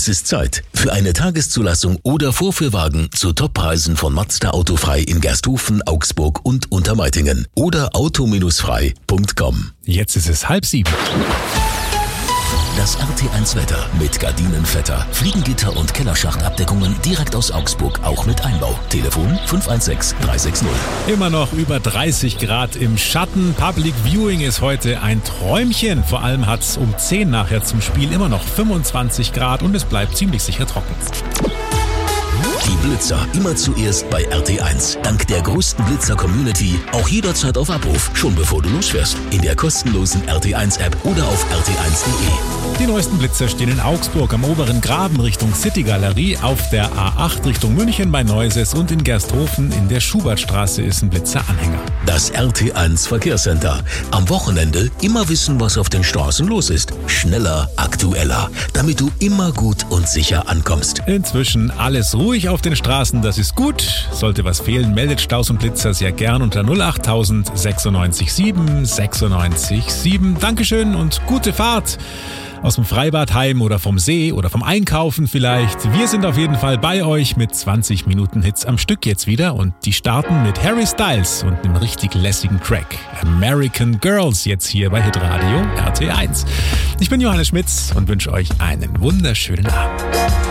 Es ist Zeit für eine Tageszulassung oder Vorführwagen zu Toppreisen von Mazda Autofrei in Gersthofen, Augsburg und Untermeitingen oder auto-frei.com. Jetzt ist es 6:30. Das RT1 Wetter mit Gardinenvetter, Fliegengitter und Kellerschachtabdeckungen direkt aus Augsburg, auch mit Einbau. Telefon 516 360. Immer noch über 30 Grad im Schatten. Public Viewing ist heute ein Träumchen. Vor allem hat es um 10 nachher zum Spiel immer noch 25 Grad und es bleibt ziemlich sicher trocken. Die Blitzer immer zuerst bei RT1. Dank der größten Blitzer-Community auch jederzeit auf Abruf, schon bevor du losfährst. In der kostenlosen RT1-App oder auf rt1.de. Die neuesten Blitzer stehen in Augsburg am oberen Graben Richtung City-Galerie, auf der A8 Richtung München bei Neuses und in Gersthofen in der Schubertstraße ist ein Blitzer-Anhänger. Das RT1 Verkehrscenter. Am Wochenende immer wissen, was auf den Straßen los ist. Schneller, aktueller, damit du immer gut und sicher ankommst. Inzwischen alles ruhig auf den Straßen, das ist gut. Sollte was fehlen, meldet Staus und Blitzer sehr gern unter 08000 96 7 96 7. Dankeschön und gute Fahrt. Aus dem Freibad heim oder vom See oder vom Einkaufen vielleicht. Wir sind auf jeden Fall bei euch mit 20 Minuten Hits am Stück jetzt wieder und die starten mit Harry Styles und einem richtig lässigen Track. American Girls jetzt hier bei Hitradio RT1. Ich bin Johannes Schmitz und wünsche euch einen wunderschönen Abend.